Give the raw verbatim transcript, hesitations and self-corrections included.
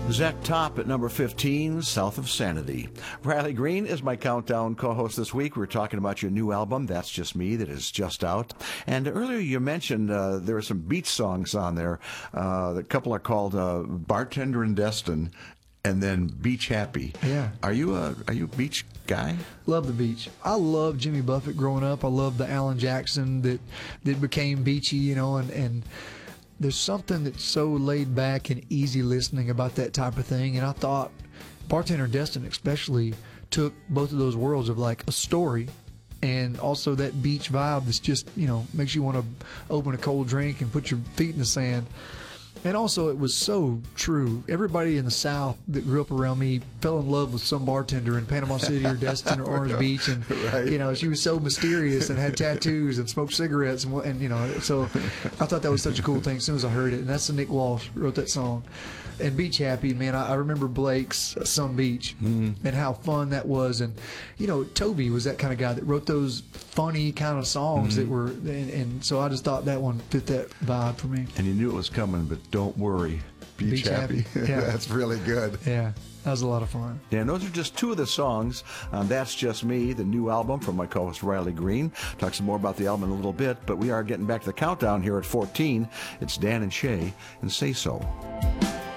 Zach Top at number fifteen, South of Sanity. Riley Green is my countdown co-host this week. We're talking about your new album, That's Just Me, that is just out. And earlier you mentioned uh, there are some beach songs on there. Uh, a couple are called uh, Bartender and Destin, and then Beach Happy. Yeah. Are you a are you a beach guy? Love the beach. I love Jimmy Buffett growing up. I love the Alan Jackson that that became beachy, you know, and and. There's something that's so laid back and easy listening about that type of thing. And I thought Bartender and Destin especially took both of those worlds of like a story and also that beach vibe that's just, you know, makes you want to open a cold drink and put your feet in the sand. And also, it was so true. Everybody in the South that grew up around me fell in love with some bartender in Panama City or Destin or Orange Beach, and right. you know, she was so mysterious and had tattoos and smoked cigarettes, and, and you know, so I thought that was such a cool thing as soon as I heard it. And that's the Nick Walsh wrote that song. And Beach Happy, man, I, I remember Blake's Some Beach mm-hmm. and how fun that was. And you know, Toby was that kind of guy that wrote those funny kind of songs mm-hmm. that were, and, and so I just thought that one fit that vibe for me. And you knew it was coming, but don't worry, Beach, Beach Happy. Happy. Yeah. That's really good. Yeah. That was a lot of fun. Yeah, and those are just two of the songs on That's Just Me, the new album from my co-host Riley Green. Talk some more about the album in a little bit, but we are getting back to the countdown here at fourteen. It's Dan and Shay and Say So.